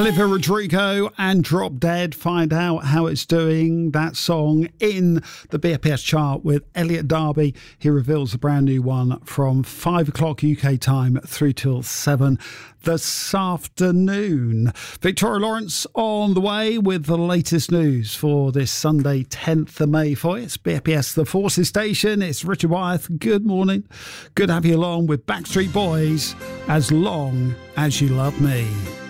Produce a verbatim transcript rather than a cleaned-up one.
Olivia Rodrigo and Drop Dead. Find out how it's doing, that song, in the B F P S chart with Elliot Darby. He reveals a brand new one from five o'clock U K time through till seven this afternoon. Victoria Lawrence on the way with the latest news for this Sunday, tenth of May for you. It's B F P S The Forces Station. It's Richard Wyeth. Good morning. Good to have you along with Backstreet Boys, As Long As You Love Me.